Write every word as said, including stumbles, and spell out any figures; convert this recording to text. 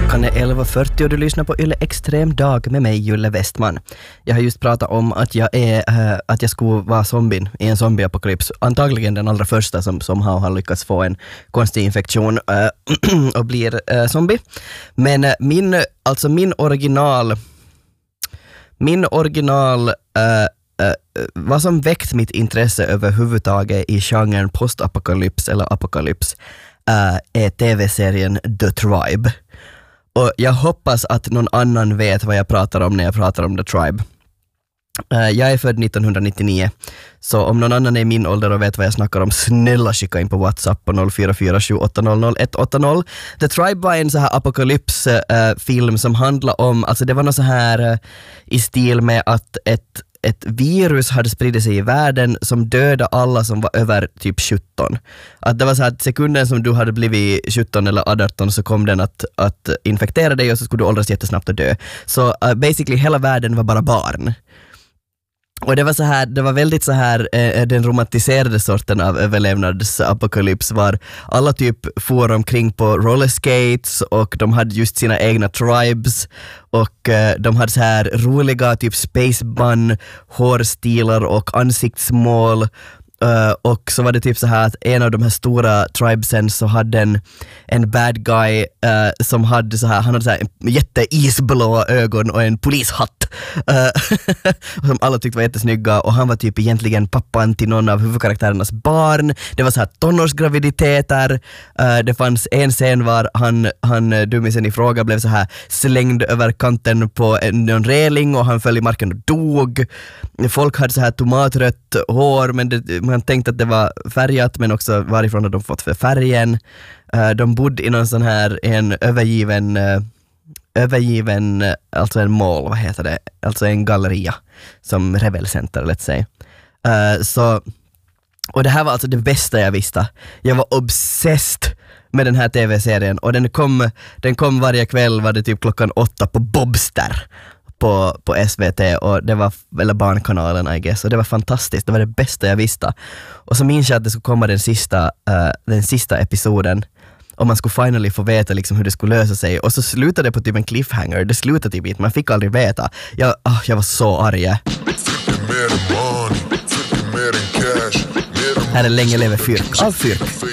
Klockan är elva fyrtio och du lyssnar på Yle Extrem dag med mig, Julle Westman. Jag har just pratat om att jag är äh, att jag skulle vara zombien i en zombieapokalyps. Antagligen den allra första som, som har, har lyckats få en konstig infektion äh, och blir äh, zombie. Men äh, min, alltså min original min original äh, äh, vad som väckt mitt intresse överhuvudtaget i genren postapokalyps eller apokalyps äh, är tv-serien The Tribe. Och jag hoppas att någon annan vet vad jag pratar om när jag pratar om The Tribe. Uh, jag är född nittonhundranittionio, så om någon annan är i min ålder och vet vad jag snackar om, snälla skicka in på WhatsApp på noll fyra fyra sju åtta noll noll ett åtta noll. The Tribe var en så här apokalypsfilm uh, som handlar om, alltså det var något så här uh, i stil med att ett ett virus hade spridit sig i världen som dödade alla som var över typ sjutton. Att det var så att sekunden som du hade blivit sjutton eller arton så kom den att, att infektera dig och så skulle du åldras jättesnabbt och dö. Så uh, basically hela världen var bara barn. Och det var så här, det var väldigt så här eh, den romantiserade sorten av överlevnadsapokalyps var alla typ for omkring på rollerskates och de hade just sina egna tribes och eh, de hade så här roliga typ space bun, hårstilar och ansiktsmål. Uh, och så var det typ så här att en av de här stora tribesen så hade en, en bad guy uh, som hade så här, han hade så här jätteisblå ögon och en polishatt uh, som alla tyckte var jättesnygga, och han var typ egentligen pappan till någon av huvudkaraktärernas barn. Det var så här tonårsgraviditeter. Uh, det fanns en scen var han, han dummisen i fråga blev så här slängd över kanten på en, en reling och han föll i marken och dog. Folk hade så här tomatrött hår, men det, man tänkte att det var färgat, men också varifrån hade de fått för färgen. Uh, de bodde i någon sån här en övergiven uh, övergiven, uh, alltså en mall, vad heter det? Alltså en galleria som Rebel Center, let's say. Uh, så, och det här var alltså det bästa jag visste. Jag var obsessed med den här tv-serien och den kom, den kom varje kväll, var det typ klockan åtta på Bobster på, på S V T, och det var, eller Barnkanalen I guess, och det var fantastiskt, det var det bästa jag visste. Och så minns jag att det skulle komma den sista, uh, den sista episoden och man skulle finally få veta liksom hur det skulle lösa sig, och så slutade det på typ en cliffhanger. Det slutade typ inte, man fick aldrig veta. Jag, oh, jag var så arg. Här är Länge lever Fyrk av Fyrk.